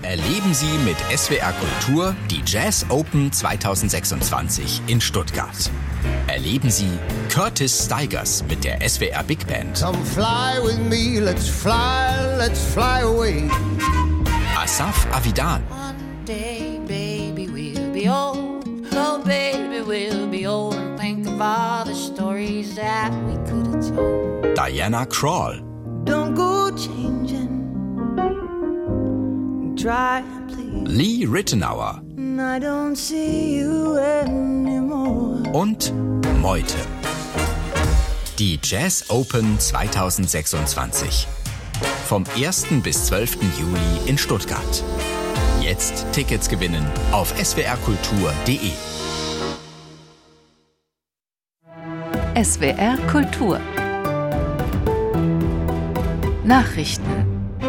Erleben Sie mit SWR Kultur die Jazz Open 2026 in Stuttgart. Erleben Sie Curtis Stigers mit der SWR Big Band. Come fly with me, let's fly away. Asaf Avidan. One day, baby, we'll be old. Oh, baby, we'll be old. And think of all the stories that we could have told. Diana Krall. Don't go changing. Try, please. Lee Rittenauer. I don't see you anymore. Und Meute. Die Jazz Open 2026. Vom 1. bis 12. Juli in Stuttgart. Jetzt Tickets gewinnen auf swrkultur.de. SWR Kultur. Nachrichten.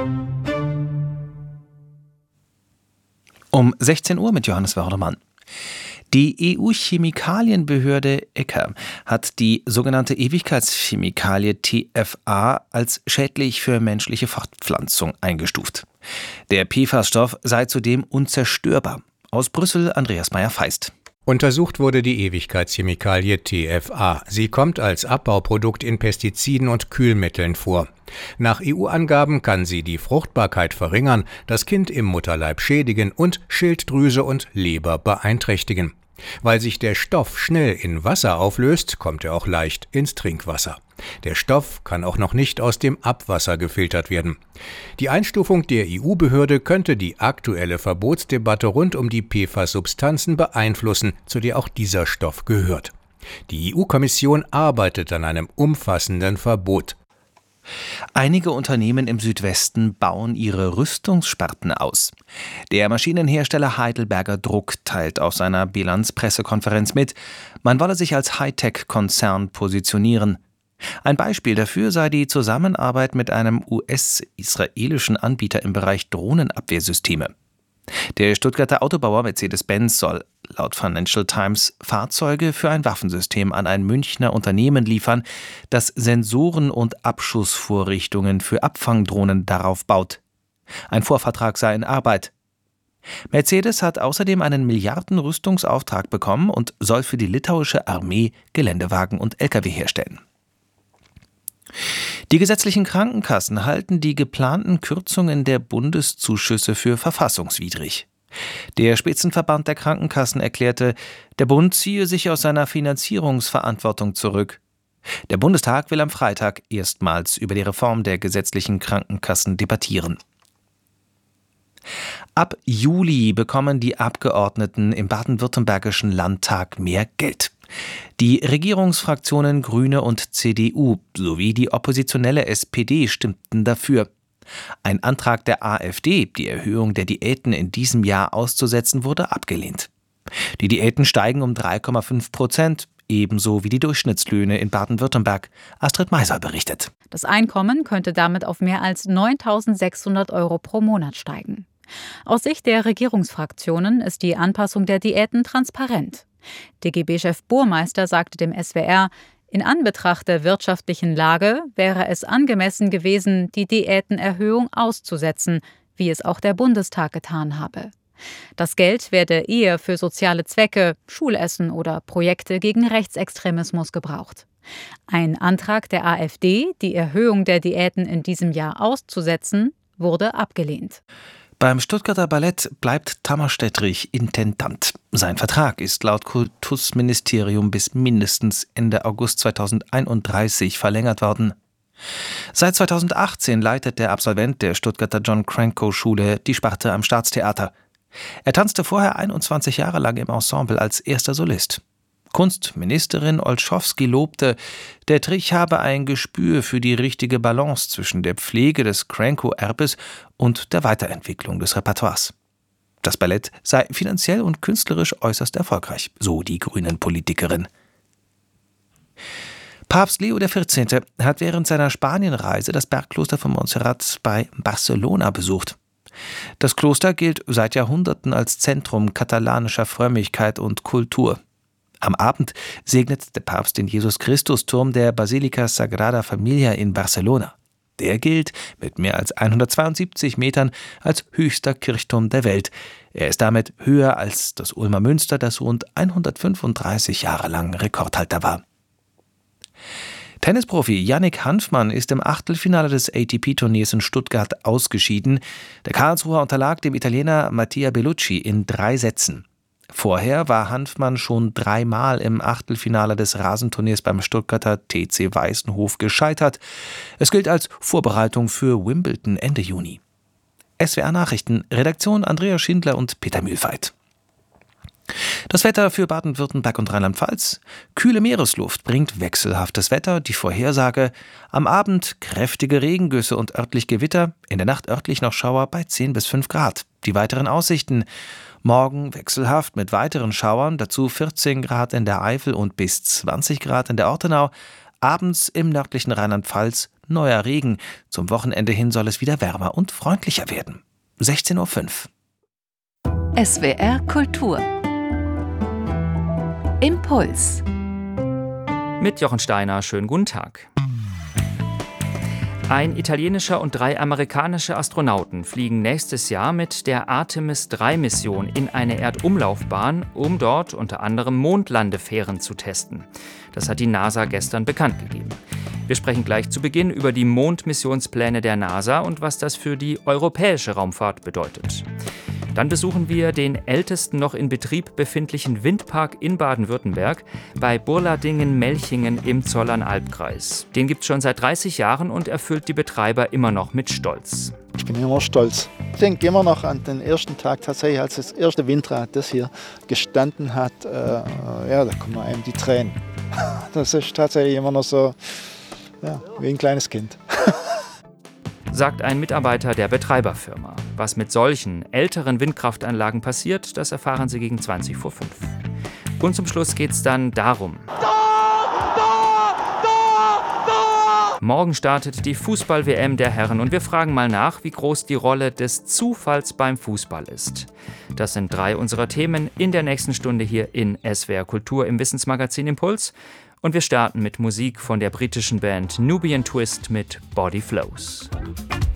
Um 16 Uhr mit Johannes Wördermann. Die EU-Chemikalienbehörde ECHA hat die sogenannte Ewigkeitschemikalie TFA als schädlich für menschliche Fortpflanzung eingestuft. Der PFAS-Stoff sei zudem unzerstörbar. Aus Brüssel Andreas Meyer-Feist. Untersucht wurde die Ewigkeitschemikalie TFA. Sie kommt als Abbauprodukt in Pestiziden und Kühlmitteln vor. Nach EU-Angaben kann sie die Fruchtbarkeit verringern, das Kind im Mutterleib schädigen und Schilddrüse und Leber beeinträchtigen. Weil sich der Stoff schnell in Wasser auflöst, kommt er auch leicht ins Trinkwasser. Der Stoff kann auch noch nicht aus dem Abwasser gefiltert werden. Die Einstufung der EU-Behörde könnte die aktuelle Verbotsdebatte rund um die PFAS-Substanzen beeinflussen, zu der auch dieser Stoff gehört. Die EU-Kommission arbeitet an einem umfassenden Verbot. Einige Unternehmen im Südwesten bauen ihre Rüstungssparten aus. Der Maschinenhersteller Heidelberger Druck teilt auf seiner Bilanzpressekonferenz mit, man wolle sich als Hightech-Konzern positionieren. Ein Beispiel dafür sei die Zusammenarbeit mit einem US-israelischen Anbieter im Bereich Drohnenabwehrsysteme. Der Stuttgarter Autobauer Mercedes-Benz soll laut Financial Times Fahrzeuge für ein Waffensystem an ein Münchner Unternehmen liefern, das Sensoren und Abschussvorrichtungen für Abfangdrohnen darauf baut. Ein Vorvertrag sei in Arbeit. Mercedes hat außerdem einen Milliarden-Rüstungsauftrag bekommen und soll für die litauische Armee Geländewagen und Lkw herstellen. Die gesetzlichen Krankenkassen halten die geplanten Kürzungen der Bundeszuschüsse für verfassungswidrig. Der Spitzenverband der Krankenkassen erklärte, der Bund ziehe sich aus seiner Finanzierungsverantwortung zurück. Der Bundestag will am Freitag erstmals über die Reform der gesetzlichen Krankenkassen debattieren. Ab Juli bekommen die Abgeordneten im baden-württembergischen Landtag mehr Geld. Die Regierungsfraktionen Grüne und CDU sowie die oppositionelle SPD stimmten dafür. Ein Antrag der AfD, die Erhöhung der Diäten in diesem Jahr auszusetzen, wurde abgelehnt. Die Diäten steigen um 3,5%, ebenso wie die Durchschnittslöhne in Baden-Württemberg. Astrid Meiser berichtet. Das Einkommen könnte damit auf mehr als 9.600 € pro Monat steigen. Aus Sicht der Regierungsfraktionen ist die Anpassung der Diäten transparent. DGB-Chef Burmeister sagte dem SWR, in Anbetracht der wirtschaftlichen Lage wäre es angemessen gewesen, die Diätenerhöhung auszusetzen, wie es auch der Bundestag getan habe. Das Geld werde eher für soziale Zwecke, Schulessen oder Projekte gegen Rechtsextremismus gebraucht. Ein Antrag der AfD, die Erhöhung der Diäten in diesem Jahr auszusetzen, wurde abgelehnt. Beim Stuttgarter Ballett bleibt Tamas Stedrich Intendant. Sein Vertrag ist laut Kultusministerium bis mindestens Ende August 2031 verlängert worden. Seit 2018 leitet der Absolvent der Stuttgarter John Cranko Schule die Sparte am Staatstheater. Er tanzte vorher 21 Jahre lang im Ensemble als erster Solist. Kunstministerin Olschowski lobte, der Trich habe ein Gespür für die richtige Balance zwischen der Pflege des Cranko-Erbes und der Weiterentwicklung des Repertoires. Das Ballett sei finanziell und künstlerisch äußerst erfolgreich, so die Grünen-Politikerin. Papst Leo XIV. Hat während seiner Spanienreise das Bergkloster von Montserrat bei Barcelona besucht. Das Kloster gilt seit Jahrhunderten als Zentrum katalanischer Frömmigkeit und Kultur. Am Abend segnet der Papst den Jesus-Christus-Turm der Basilika Sagrada Familia in Barcelona. Der gilt mit mehr als 172 Metern als höchster Kirchturm der Welt. Er ist damit höher als das Ulmer Münster, das rund 135 Jahre lang Rekordhalter war. Tennisprofi Yannick Hanfmann ist im Achtelfinale des ATP-Turniers in Stuttgart ausgeschieden. Der Karlsruher unterlag dem Italiener Mattia Bellucci in 3 Sätzen. Vorher war Hanfmann schon 3-mal im Achtelfinale des Rasenturniers beim Stuttgarter TC Weißenhof gescheitert. Es gilt als Vorbereitung für Wimbledon Ende Juni. SWR Nachrichten, Redaktion Andrea Schindler und Peter Mühlfeit. Das Wetter für Baden-Württemberg und Rheinland-Pfalz. Kühle Meeresluft bringt wechselhaftes Wetter. Die Vorhersage: am Abend kräftige Regengüsse und örtlich Gewitter, in der Nacht örtlich noch Schauer bei 10 bis 5 Grad. Die weiteren Aussichten: morgen wechselhaft mit weiteren Schauern, dazu 14 Grad in der Eifel und bis 20 Grad in der Ortenau. Abends im nördlichen Rheinland-Pfalz neuer Regen. Zum Wochenende hin soll es wieder wärmer und freundlicher werden. 16:05 Uhr. SWR Kultur. Impuls. Mit Jochen Steiner, schönen guten Tag. Ein italienischer und 3 amerikanische Astronauten fliegen nächstes Jahr mit der Artemis-3-Mission in eine Erdumlaufbahn, um dort unter anderem Mondlandefähren zu testen. Das hat die NASA gestern bekannt gegeben. Wir sprechen gleich zu Beginn über die Mondmissionspläne der NASA und was das für die europäische Raumfahrt bedeutet. Dann besuchen wir den ältesten noch in Betrieb befindlichen Windpark in Baden-Württemberg bei Burladingen-Melchingen im Zollernalbkreis. Den gibt es schon seit 30 Jahren und erfüllt die Betreiber immer noch mit Stolz. Ich bin immer stolz. Ich denke immer noch an den ersten Tag, tatsächlich als das erste Windrad, das hier gestanden hat. Da kommen einem die Tränen. Das ist tatsächlich immer noch so, wie ein kleines Kind. Sagt ein Mitarbeiter der Betreiberfirma. Was mit solchen älteren Windkraftanlagen passiert, das erfahren Sie gegen 20 vor 5. Und zum Schluss geht es dann darum. Morgen startet die Fußball-WM der Herren und wir fragen mal nach, wie groß die Rolle des Zufalls beim Fußball ist. Das sind 3 unserer Themen in der nächsten Stunde hier in SWR Kultur im Wissensmagazin Impuls. Und wir starten mit Musik von der britischen Band Nubian Twist mit Body Flows.